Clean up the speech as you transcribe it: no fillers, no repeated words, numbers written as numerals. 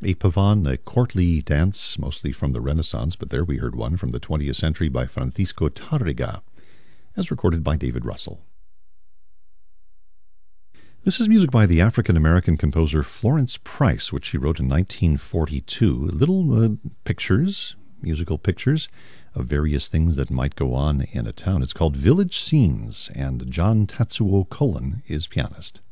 A pavane, a courtly dance, mostly from the Renaissance, but there we heard one from the 20th century by Francisco Tárrega, as recorded by David Russell. This is music by the African-American composer Florence Price, which she wrote in 1942. Little pictures, musical pictures, of various things that might go on in a town. It's called Village Scenes, and John Tatsuo Cullen is pianist.